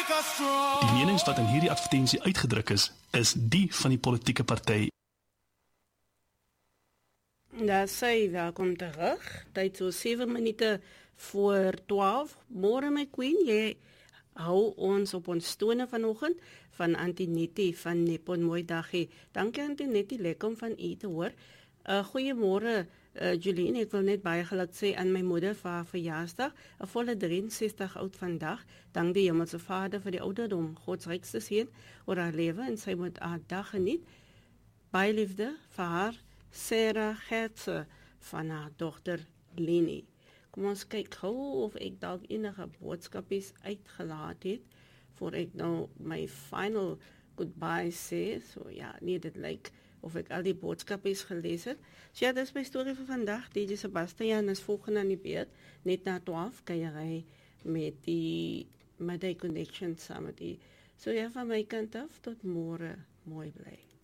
Die menings wat in hierdie advertensie uitgedruk is die van die politieke party. Daar sê welkom terug. Tyd so 7 minute voor 12. Môre my queen, jy hou ons op ons tone vanoggend van Antinetti van Nippon. Mooi dagie. Dankie Antinetti, lekker om van u te hoor. Goeiemôre Juline, ek wil net baie geluk sê aan my moeder vir haar verjaarsdag, 'n volle 63 oud vandag. Dank die Hemelse Vader vir die ouderdom, God se rykste seën oor haar lewe en sy moet haar dag geniet. Baie liefde vir haar, Sarah Gertse van haar dogter Leni. Kom ons kyk gou of ek dalk enige boodskapies uitgelaat het voor ek nou my final goodbye sê. So ja, nee, dit lyk of ek al die boodskapies gelees het. So ja, dis my storie vir vandag. DJ Sebastian is volgende aan die beurt. Net na 12 kuiery met die Midday Connection saam met die. So ja, van my kant af tot môre. Mooi bly.